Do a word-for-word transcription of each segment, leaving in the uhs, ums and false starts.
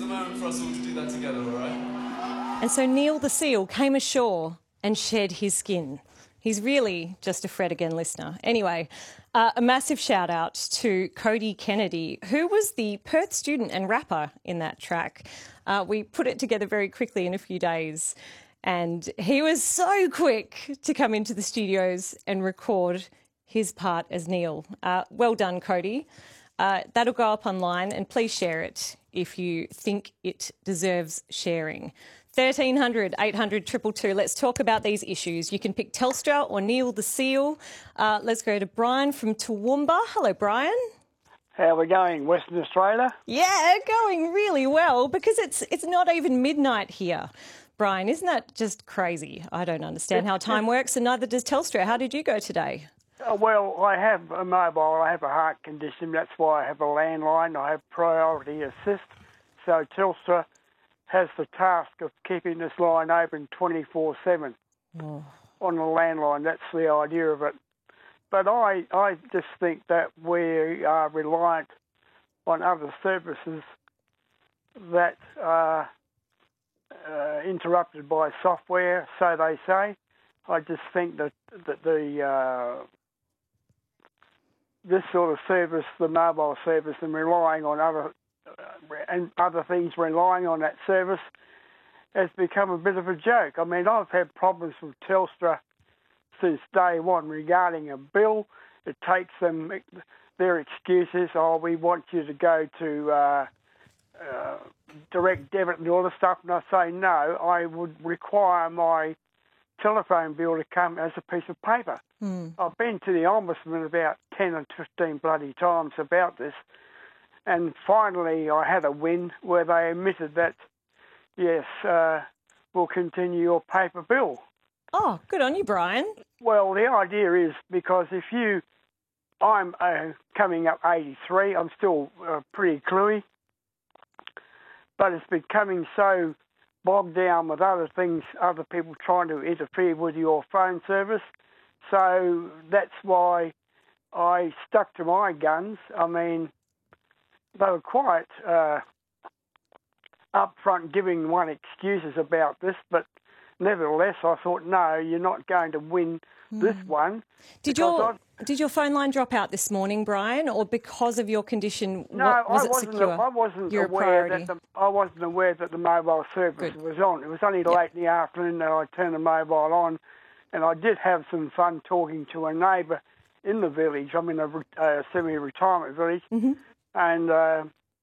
a moment for us all to do that together, all right? And so Neil the seal came ashore and shed his skin. He's really just a Fred Again listener. Anyway, uh, a massive shout out to Cody Kennedy, who was the Perth student and rapper in that track. Uh, we put it together very quickly in a few days, and he was so quick to come into the studios and record his part as Neil. Uh, well done, Cody. Uh, that'll go up online, and please share it if you think it deserves sharing. thirteen hundred, eight hundred, two two two. Let's talk about these issues. You can pick Telstra or Neil the Seal. Uh, let's go to Brian from Toowoomba. Hello, Brian. How are we going, Western Australia? Yeah, going really well because it's it's not even midnight here. Brian, isn't that just crazy? I don't understand how time works, and neither does Telstra. How did you go today? Uh, well, I have a mobile. I have a heart condition. That's why I have a landline. I have priority assist. So Telstra has the task of keeping this line open twenty-four seven oh. on the landline. That's the idea of it. But I, I just think that we are reliant on other services that are uh, interrupted by software, so they say. I just think that, that the uh, this sort of service, the mobile service, and relying on other uh, and other things relying on that service has become a bit of a joke. I mean, I've had problems with Telstra since day one regarding a bill. It takes them their excuses. Oh, we want you to go to uh, uh, direct debit and all this stuff. And I say no. I would require my telephone bill to come as a piece of paper. Mm. I've been to the Ombudsman about ten or fifteen bloody times about this, and finally I had a win where they admitted that, yes, uh, we'll continue your paper bill. Oh, good on you, Brian. Well, the idea is because if you, I'm uh, coming up eighty-three, I'm still uh, pretty cluey, but it's becoming so bogged down with other things, other people trying to interfere with your phone service. So that's why I stuck to my guns. I mean, they were quite uh, upfront giving one excuses about this, but nevertheless, I thought, no, you're not going to win mm. this one. Did your I've... did your phone line drop out this morning, Brian, or because of your condition? No, what, was I it wasn't. secure? I wasn't You're aware that the, I wasn't aware that the mobile service Good. was on. It was only yep. late in the afternoon that I turned the mobile on, and I did have some fun talking to a neighbour in the village. I'm in a uh, semi-retirement village, mm-hmm. and uh,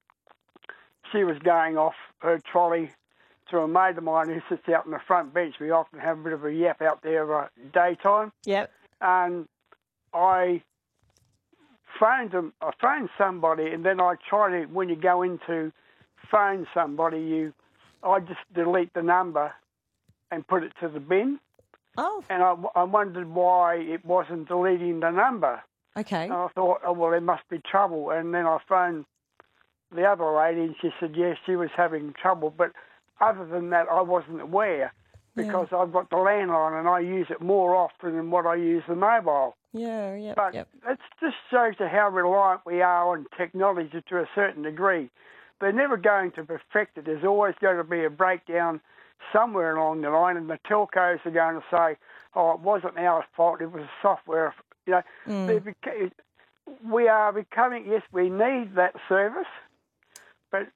she was going off her trolley to a mate of mine who sits out on the front bench. We often have a bit of a yap out there uh, daytime. Yep. And I phoned them. I phoned somebody, and then I try to. When you go into phone somebody, you, I just delete the number and put it to the bin. Oh. And I, I wondered why it wasn't deleting the number. Okay. And I thought, oh well, there must be trouble. And then I phoned the other lady, and she said yes, she was having trouble, but other than that, I wasn't aware because yeah. I've got the landline and I use it more often than what I use the mobile. Yeah, yeah. But yep. it just shows you how reliant we are on technology to a certain degree. They're never going to perfect it. There's always going to be a breakdown somewhere along the line, and the telcos are going to say, oh, it wasn't our fault, it was a software. You know, mm. beca- we are becoming, yes, we need that service, but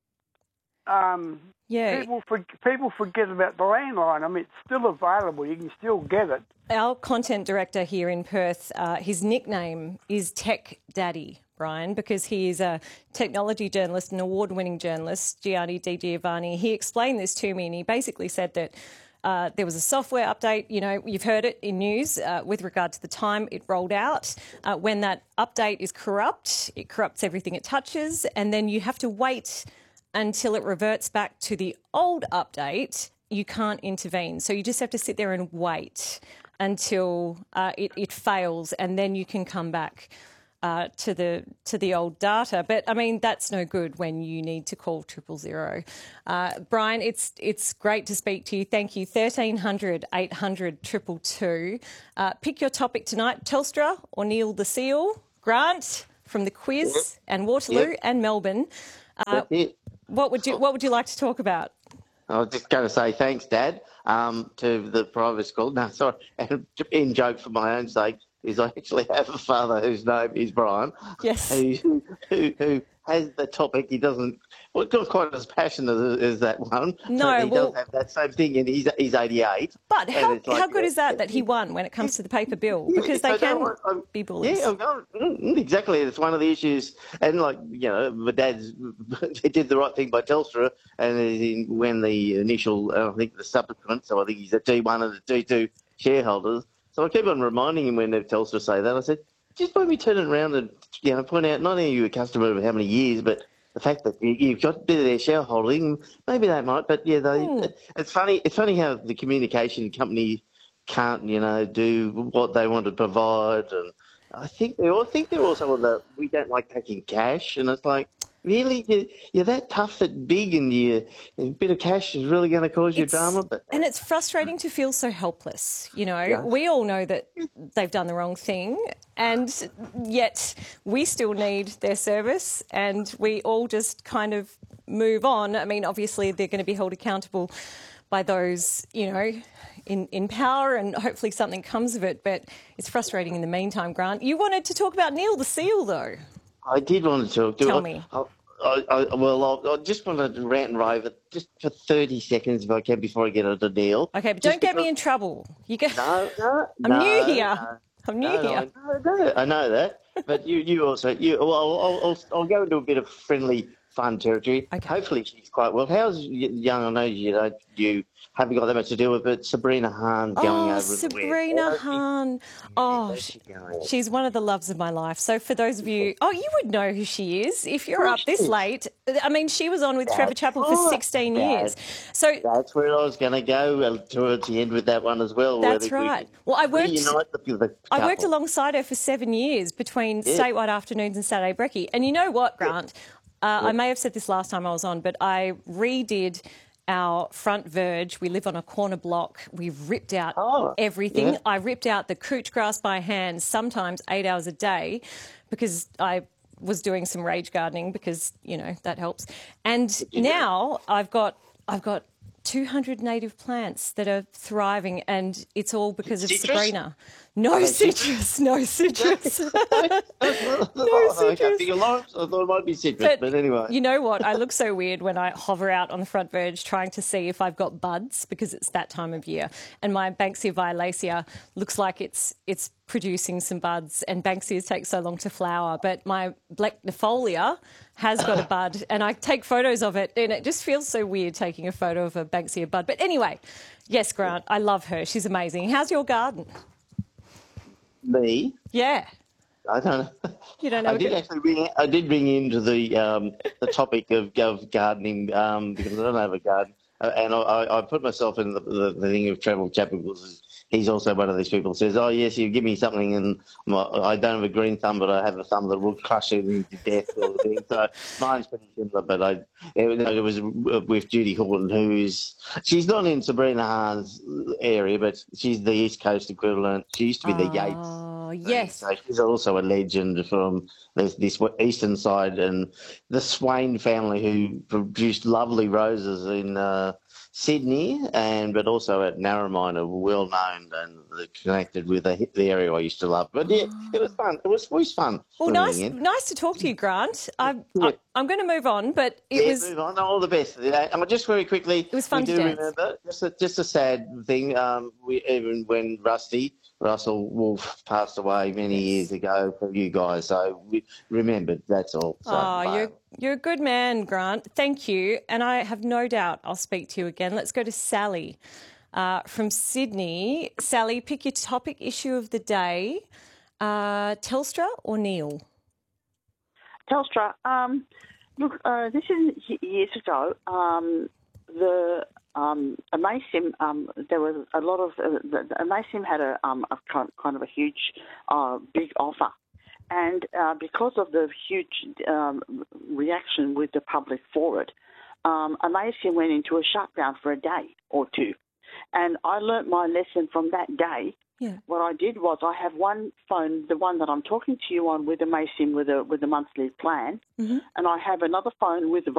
Um, yeah. people, for, people forget about the landline. I mean, it's still available. You can still get it. Our content director here in Perth, uh, his nickname is Tech Daddy, Brian, because he is a technology journalist, an award-winning journalist, Gianni Di Giovanni. He explained this to me, and he basically said that uh, there was a software update. You know, you've heard it in news uh, with regard to the time it rolled out. Uh, when that update is corrupt, it corrupts everything it touches, and then you have to wait until it reverts back to the old update. You can't intervene. So you just have to sit there and wait until uh, it, it fails, and then you can come back uh, to the to the old data. But, I mean, that's no good when you need to call triple zero. Uh, Brian, it's it's great to speak to you. Thank you. thirteen hundred, eight hundred, two two two. Uh, pick your topic tonight, Telstra or Neil the Seal. Grant from the quiz Yep. and Waterloo Yep. and Melbourne. Uh, What would you What would you like to talk about? I was just going to say thanks, Dad, um, to the private school. No, sorry, and in joke for my own sake, is I actually have a father whose name is Brian. Yes. Who, who, who has the topic. He doesn't, well, not quite as passionate as, as that one. No, but he well, does have that same thing, and he's, he's eighty-eight. But how, it's like, how good yeah, is that that he won when it comes to the paper bill? Because they I can know, I'm- be bullies. Yeah, I'm going, mm, exactly. It's one of the issues. And, like, you know, my dad's he did the right thing by Telstra, and he- when the initial, uh, I think the subsequent, so I think he's a T one and a T two shareholders. So I keep on reminding him when Telstra say that. I said, just let me turn it around and, you know, point out not only are you a customer of how many years, but the fact that you- you've got a bit of their shareholding, maybe they might, but yeah, they. Mm. It's funny. It's funny how the communication company can't, you know, do what they want to provide, and I think they all think they're also on the we don't like taking cash, and it's like, really, you, you're that tough, that big, and you a bit of cash is really going to cause you It's- drama. But And it's frustrating to feel so helpless. You know, Yeah. we all know that they've done the wrong thing, and yet we still need their service, and we all just kind of move on. I mean, obviously, they're going to be held accountable by those, you know, in, in power, and hopefully something comes of it. But it's frustrating in the meantime, Grant. You wanted to talk about Neil the seal, though. I did want to talk. Do Tell I, me. I, I, I, well, I'll, I just want to rant and rave it just for thirty seconds if I can before I get on to Neil. Okay, but Just don't get me because- in trouble. You get. No, no, I'm no, new here. no. I'm new No, no, here. I know, I know, I know that. But you, you also, you. Well, I'll, I'll, I'll go into a bit of friendly, fun territory. Okay. Hopefully, she's quite well. How's y- young? I know you know you haven't got that much to do with, but Sabrina Hahn going Oh, over Sabrina in the West. Hahn. Oh, How's sh- she going? she's one of the loves of my life. So for those of you, oh, you would know who she is if you're Of up course this she is. late. I mean, she was on with Trevor That's Chappell for right. sixteen That- years. So That's where I was going to go uh, towards the end with that one as well. That's whether we right. can Well, I worked- reunite the, the I worked couple. alongside her for seven years between Yeah. statewide afternoons and Saturday brekkie. And you know what, Grant? Uh, I may have said this last time I was on, but I redid our front verge. We live on a corner block. We've ripped out Oh, everything. yeah. I ripped out the couch grass by hand, sometimes eight hours a day, because I was doing some rage gardening because, you know, that helps. And now I've got I've got two hundred native plants that are thriving, and it's all because of Citrus? Sabrina. No they citrus, no citrus. Oh, okay, citrus. figure Lawrence. I thought it might be citrus, but, anyway. You know what? I look so weird when I hover out on the front verge trying to see if I've got buds because it's that time of year. And my Banksia violacea looks like it's it's producing some buds, and Banksias take so long to flower. But my Blacknifolia has got a bud, and I take photos of it, and it just feels so weird taking a photo of a Banksia bud. But anyway, yes, Grant, I love her. She's amazing. How's your garden? Me? Yeah. I don't know. You don't know. I did actually bring. I did bring into the um, the topic of, of gardening um, because I don't have a garden, uh, and I, I put myself in the, the, the thing of Travel Chapel because he's also one of these people who says, "Oh yes, you give me something, and my, I don't have a green thumb, but I have a thumb that will crush it into death." Sort of thing. So mine's pretty similar, but I it, it was with Judy Horton, who's she's not in Sabrina Hahn's area, but she's the East Coast equivalent. She used to be the Yates. Oh, yes. So she's also a legend from this, this eastern side, and the Swain family who produced lovely roses in uh, Sydney, and but also at Narromine are well known and they're connected with the, the area I used to love. But yeah, it was fun. It was always fun. Well, swimming nice, in. nice to talk to you, Grant. I'm, Yeah. I, I'm going to move on, but it Yeah, was. move on. All the best. Yeah, and just very quickly, It was fun we to do dance. remember just a, just a sad thing. Um, we even when Rusty Russell Wolf passed away many Yes. years ago for you guys, so we remembered. That's all. So, Oh, bye. you're you're a good man, Grant. Thank you, and I have no doubt I'll speak to you again. Let's go to Sally uh, from Sydney. Sally, pick your topic issue of the day: uh, Telstra or Neil? Telstra. Um, look, uh, this is y- years ago. Um, the um, Amasim, um, there was a lot of uh, the, the Amasim had a, um, a kind kind of a huge, uh, big offer, and uh, because of the huge um, reaction with the public for it, um, Amasim went into a shutdown for a day or two, and I learnt my lesson from that day. Yeah. What I did was I have one phone, the one that I'm talking to you on with a Amasim with a with a monthly plan, Mm-hmm. and I have another phone with